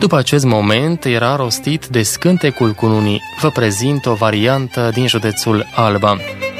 După acest moment era rostit de scântecul cununii. Vă prezint o variantă din județul Alba.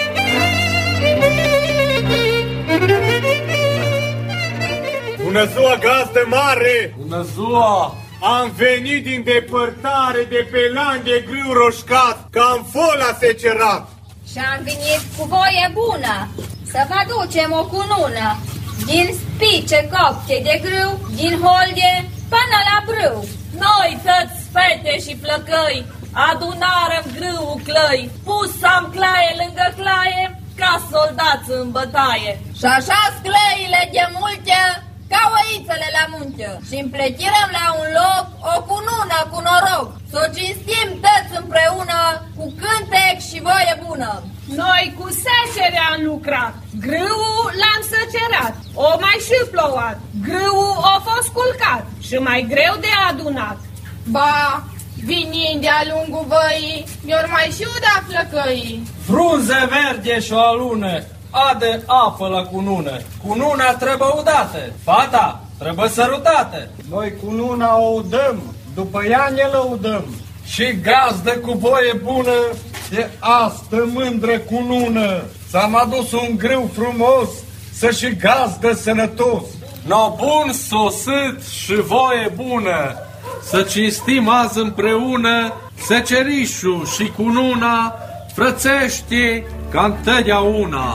Bună ziua, gazdă mare! Bună ziua! Am venit din depărtare de pe lan de grâu roșcat, că am fola secerat. Și-am venit cu voie bună să vă ducem o cunună din spice copte de grâu, din holde până la brâu. Noi, tăți, fete și flăcăi, adunarăm grâul clăi, pus-am claie lângă claie, ca soldați în bătaie. Și așa sclăile de multe, ca oițele la munte, și împletirăm la un loc o cunună cu noroc, s-o cinstim toți împreună cu cântec și voie bună. Noi cu secere am lucrat, grâul l-am săcerat, o mai și plouat, grâul a fost culcat și mai greu de adunat. Ba, vinind de-a lungul văii, mi-or mai și uda flăcăii. Frunze verde și o alună, adă apă la cunună. Cununa trebuie udată, fata trebuie sărutată. Noi cununa o udăm, după ea ne lăudăm. Și gazdă cu voie bună, de astă mândră cunună, ți-am adus un grâu frumos, să și gazdă sănătos. n-o bun sosit și voie bună, să cinstim azi împreună secerișul și cununa, frățește ca întotdeauna.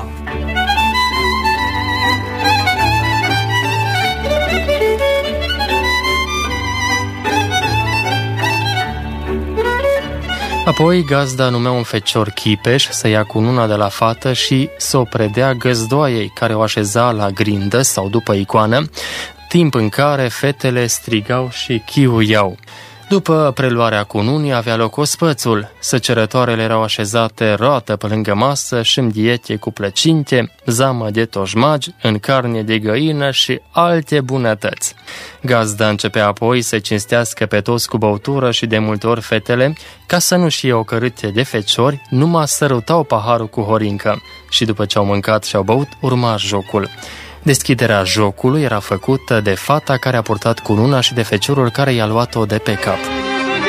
Apoi gazda numea un fecior Chipeș să ia cununa de la fată și să o predea găzdoaiei, care o așeza la grindă sau după icoană, timp în care fetele strigau și chiuiau. După preluarea cununii avea loc ospățul. Săcerătoarele erau așezate roată pe lângă masă și în diete cu plăcinte, zamă de toșmagi, în carne de găină și alte bunătăți. Gazda începea apoi să cinstească pe toți cu băutură și de multe ori fetele, ca să nu știe o cărâție de feciori, numai sărutau paharul cu horincă. Și după ce au mâncat și au băut, urma jocul. Deschiderea jocului era făcută de fata care a purtat cununa și de feciorul care i-a luat-o de pe cap.